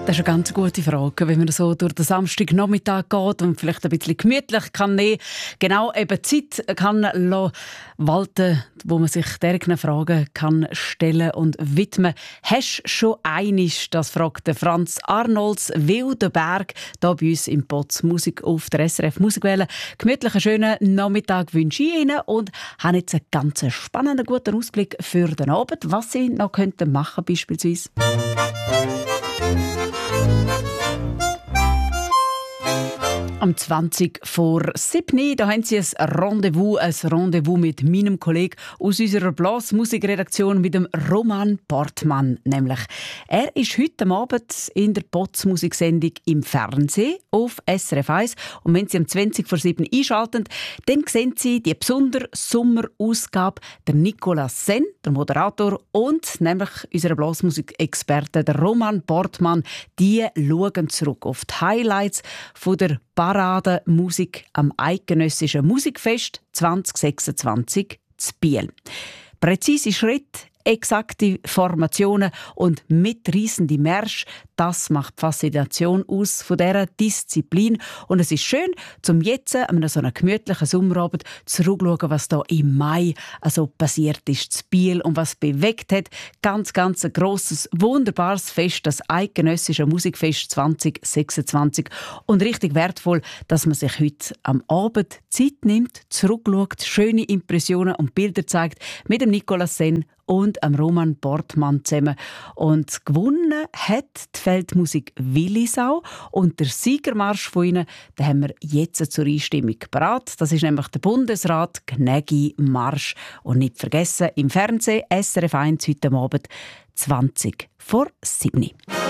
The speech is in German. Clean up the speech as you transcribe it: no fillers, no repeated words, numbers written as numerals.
Das ist eine ganz gute Frage, wenn man so durch den Samstagnachmittag geht und vielleicht ein bisschen gemütlich kann nehmen, genau eben Zeit kann walten, wo man sich diesen Fragen kann stellen und widmen. Hast du schon einiges, das fragt Franz Arnolds, Wildenberg, hier bei uns im Pots Musik auf der SRF Musikwelle. Gemütlichen, schönen Nachmittag wünsche ich Ihnen und habe jetzt einen ganz spannenden, guten Ausblick für den Abend, was Sie noch machen könnten, beispielsweise. Am 20 vor 7 da haben Sie ein Rendezvous mit meinem Kollegen aus unserer Blasmusikredaktion, mit dem Roman Portmann. Nämlich, er ist heute Abend in der Pots-Musiksendung im Fernsehen auf SRF 1. Und wenn Sie am 20 vor 7 einschalten, dann sehen Sie die besondere Sommerausgabe der Nicolas Senn, der Moderator, und nämlich unser Blasmusikexperte, der Roman Portmann, die schauen zurück auf die Highlights von der Parade Musik am Eidgenössischen Musikfest 2026 zu Biel. Präzise Schritte, exakte Formationen und mitreissende Märsche, das macht die Faszination aus von dieser Disziplin. Und es ist schön, zum jetzt an so einem gemütlichen Sommerabend zurückzuschauen, was da im Mai also passiert ist zu Biel und was bewegt hat. Ganz ein grosses, wunderbares Fest, das Eidgenössische Musikfest 2026. Und richtig wertvoll, dass man sich heute am Abend Zeit nimmt, zurückschaut, schöne Impressionen und Bilder zeigt mit dem Nicolas Senn und am Roman Portmann zusammen. Und gewonnen hat die Feldmusik Willisau. Und der Siegermarsch von ihnen, den haben wir jetzt zur Einstimmung parat. Das ist nämlich der Bundesrat Gnägi Marsch. Und nicht vergessen, im Fernsehen SRF 1 heute Abend 20 vor 7.